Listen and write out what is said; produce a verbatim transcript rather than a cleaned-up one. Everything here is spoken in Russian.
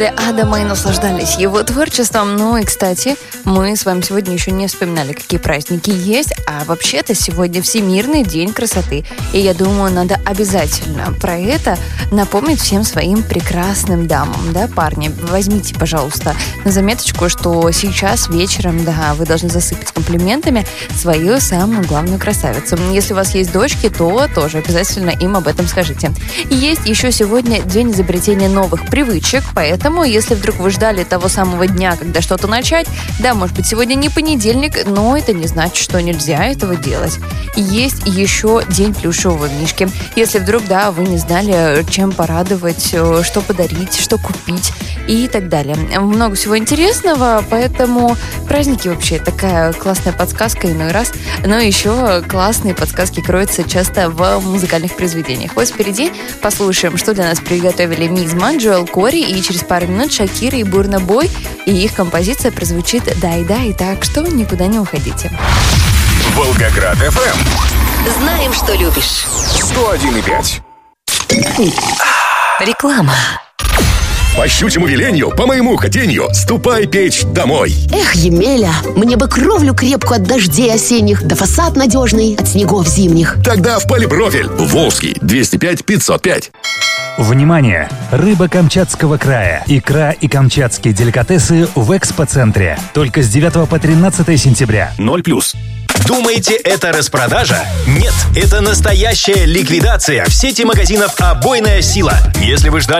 Адама и наслаждались его творчеством. Ну и, кстати, мы с вами сегодня еще не вспоминали, какие праздники есть. А вообще-то сегодня Всемирный день красоты. И я думаю, надо обязательно про это напомнить всем своим прекрасным дамам. Да, парни, возьмите, пожалуйста, на заметочку, что сейчас вечером, да, вы должны засыпать комплиментами свою самую главную красавицу. Если у вас есть дочки, то тоже обязательно им об этом скажите. И есть еще сегодня день изобретения новых привычек, поэтому если вдруг вы ждали того самого дня, когда что-то начать, да, может быть, сегодня не понедельник, но это не значит, что нельзя этого делать. Есть еще день плюшевого мишки. Если вдруг, да, вы не знали, чем порадовать, что подарить, что купить и так далее. Много всего интересного, поэтому праздники вообще такая классная подсказка иной раз, но еще классные подсказки кроются часто в музыкальных произведениях. Вот впереди послушаем, что для нас приготовили Мизма, Джоэл Кори, и через пару минут Шакира и Бурна Бой, и их композиция прозвучит «Дай-дай», так что никуда не уходите. Волгоград эф эм. Знаем, что любишь. сто один и пять. Реклама. По щучьему велению, по моему хотению, ступай печь домой. Эх, Емеля, мне бы кровлю крепкую от дождей осенних, да фасад надежный от снегов зимних. Тогда в Полипрофиль. Волжский, двести пять пятьсот пять. Внимание! Рыба Камчатского края, икра и камчатские деликатесы в экспоцентре. Только с девятого по тринадцатое сентября. ноль плюс. Думаете, это распродажа? Нет, это настоящая ликвидация в сети магазинов «Обойная сила». Если вы ждали